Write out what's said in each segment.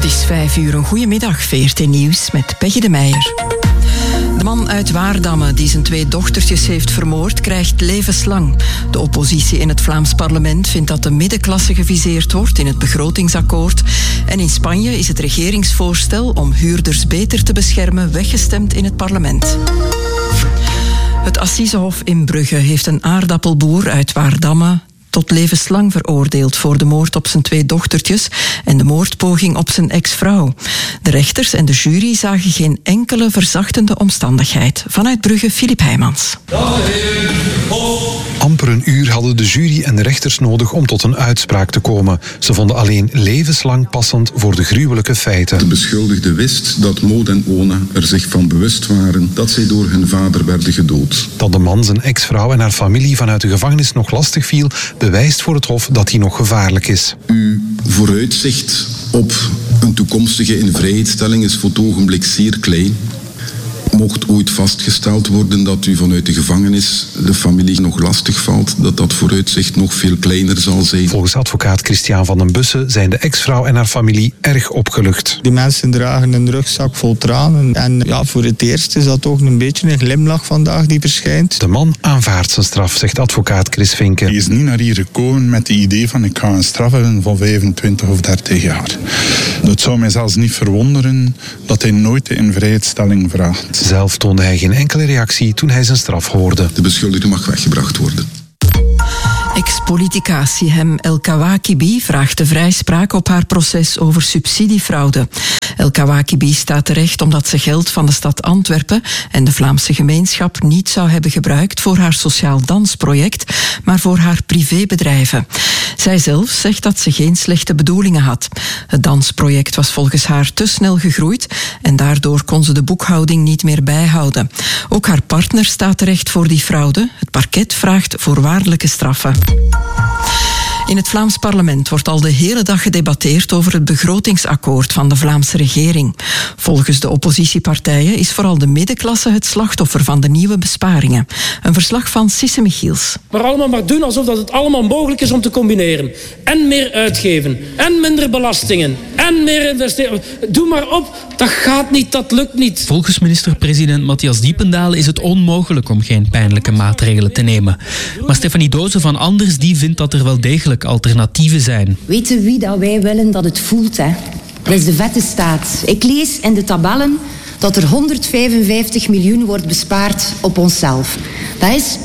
Het is 5:00. Een goedemiddag, VRT Nieuws met Peggy de Meijer. De man uit Waardamme die zijn 2 dochtertjes heeft vermoord, krijgt levenslang. De oppositie in het Vlaams parlement vindt dat de middenklasse geviseerd wordt in het begrotingsakkoord. En in Spanje is het regeringsvoorstel om huurders beter te beschermen weggestemd in het parlement. Het Assisehof in Brugge heeft een aardappelboer uit Waardamme tot levenslang veroordeeld voor de moord op zijn 2 dochtertjes en de moordpoging op zijn ex-vrouw. De rechters en de jury zagen geen enkele verzachtende omstandigheid. Vanuit Brugge, Filip Heijmans. Amper een uur hadden de jury en de rechters nodig om tot een uitspraak te komen. Ze vonden alleen levenslang passend voor de gruwelijke feiten. De beschuldigde wist dat Maud en Ona er zich van bewust waren dat zij door hun vader werden gedood. Dat de man zijn ex-vrouw en haar familie vanuit de gevangenis nog lastig viel, bewijst voor het Hof dat hij nog gevaarlijk is. Uw vooruitzicht op een toekomstige invrijheidstelling is voor het ogenblik zeer klein. Mocht ooit vastgesteld worden dat u vanuit de gevangenis de familie nog lastig valt, dat dat vooruitzicht nog veel kleiner zal zijn. Volgens advocaat Christian van den Bussen zijn de ex-vrouw en haar familie erg opgelucht. Die mensen dragen een rugzak vol tranen. En ja, voor het eerst is dat toch een beetje een glimlach vandaag die verschijnt. De man aanvaardt zijn straf, zegt advocaat Chris Vinken. Hij is niet naar hier gekomen met het idee van ik ga een straf hebben van 25 of 30 jaar. Het zou mij zelfs niet verwonderen dat hij nooit de invrijheidstelling vraagt. Zelf toonde hij geen enkele reactie toen hij zijn straf hoorde. De beschuldigde mag weggebracht worden. Ex-politica Sihem El Kawakibi vraagt de vrijspraak op haar proces over subsidiefraude. El Kawakibi staat terecht omdat ze geld van de stad Antwerpen en de Vlaamse gemeenschap niet zou hebben gebruikt voor haar sociaal dansproject, maar voor haar privébedrijven. Zij zelf zegt dat ze geen slechte bedoelingen had. Het dansproject was volgens haar te snel gegroeid en daardoor kon ze de boekhouding niet meer bijhouden. Ook haar partner staat terecht voor die fraude. Het parket vraagt voorwaardelijke straffen. In het Vlaams parlement wordt al de hele dag gedebatteerd over het begrotingsakkoord van de Vlaamse regering. Volgens de oppositiepartijen is vooral de middenklasse het slachtoffer van de nieuwe besparingen. Een verslag van Sisse Michiels. Maar allemaal maar doen alsof dat het allemaal mogelijk is om te combineren. En meer uitgeven, en minder belastingen, en meer investeren. Doe maar op, dat gaat niet, dat lukt niet. Volgens minister-president Matthias Diependalen is het onmogelijk om geen pijnlijke maatregelen te nemen. Maar Stefanie Doze van Anders die vindt dat er wel degelijk alternatieven zijn. Weten wie dat wij willen dat het voelt, hè? Dat is de vette staat. Ik lees in de tabellen dat er 155 miljoen wordt bespaard op onszelf. Dat is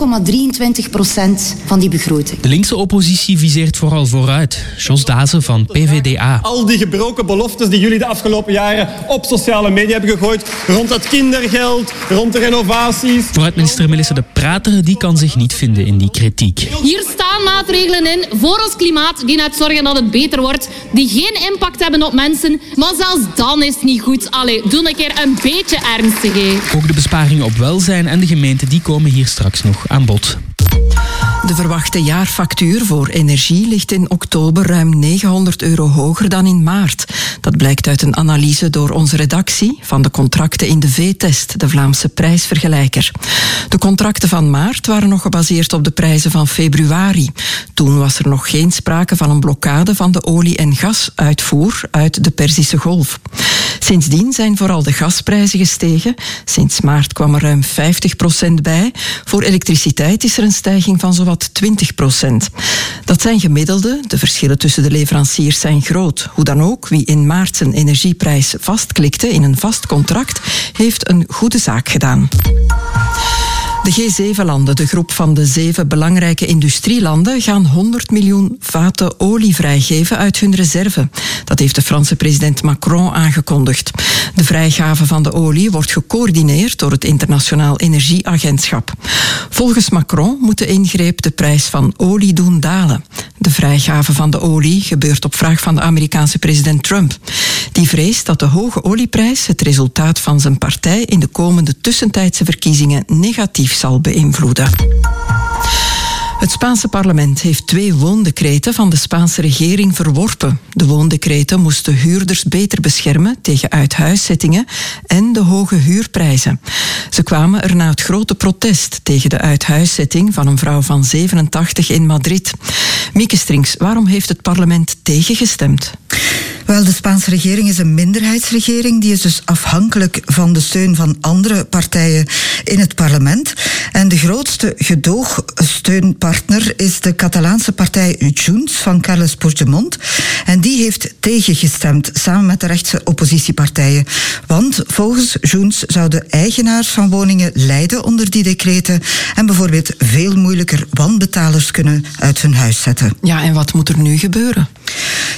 0,23% van die begroting. De linkse oppositie viseert vooral vooruit. Jos Dazen van PVDA. Al die gebroken beloftes die jullie de afgelopen jaren op sociale media hebben gegooid, rond het kindergeld, rond de renovaties. Vooruitminister Melissa De Prater die kan zich niet vinden in die kritiek. Hier staan maatregelen in voor ons klimaat die net zorgen dat het beter wordt, die geen impact hebben op mensen, maar zelfs dan is het niet goed. Allee, doe een keer een beetje ernstig, hè. Ook de besparingen op welzijn en de gemeente die komen hier straks nog aan bod. De verwachte jaarfactuur voor energie ligt in oktober ruim €900 hoger dan in maart. Dat blijkt uit een analyse door onze redactie van de contracten in de V-test, de Vlaamse prijsvergelijker. De contracten van maart waren nog gebaseerd op de prijzen van februari. Toen was er nog geen sprake van een blokkade van de olie- en gasuitvoer uit de Perzische Golf. Sindsdien zijn vooral de gasprijzen gestegen. Sinds maart kwam er ruim 50% bij. Voor elektriciteit is er een stijging van zowat 20%. Dat zijn gemiddelden. De verschillen tussen de leveranciers zijn groot. Hoe dan ook, wie in maart zijn energieprijs vastklikte in een vast contract, heeft een goede zaak gedaan. De G7-landen, de groep van de 7 belangrijke industrielanden, gaan 100 miljoen vaten olie vrijgeven uit hun reserve. Dat heeft de Franse president Macron aangekondigd. De vrijgave van de olie wordt gecoördineerd door het Internationaal Energieagentschap. Volgens Macron moet de ingreep de prijs van olie doen dalen. De vrijgave van de olie gebeurt op vraag van de Amerikaanse president Trump. Die vreest dat de hoge olieprijs het resultaat van zijn partij in de komende tussentijdse verkiezingen negatief zal beïnvloeden. Het Spaanse parlement heeft 2 woondecreten van de Spaanse regering verworpen. De woondecreten moesten huurders beter beschermen tegen uithuiszettingen en de hoge huurprijzen. Ze kwamen er na het grote protest tegen de uithuiszetting van een vrouw van 87 in Madrid. Mieke Strings, waarom heeft het parlement tegengestemd? Wel, de Spaanse regering is een minderheidsregering. Die is dus afhankelijk van de steun van andere partijen in het parlement. En de grootste gedoogsteunpartner is de Catalaanse partij Junts van Carles Puigdemont. En die heeft tegengestemd, samen met de rechtse oppositiepartijen. Want volgens Junts zouden eigenaars van woningen lijden onder die decreten en bijvoorbeeld veel moeilijker wanbetalers kunnen uit hun huis zetten. Ja, en wat moet er nu gebeuren?